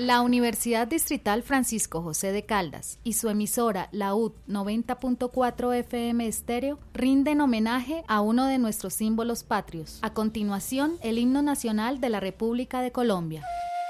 La Universidad Distrital Francisco José de Caldas y su emisora La UD 90.4 FM Estéreo rinden homenaje a uno de nuestros símbolos patrios. A continuación, el himno nacional de la República de Colombia.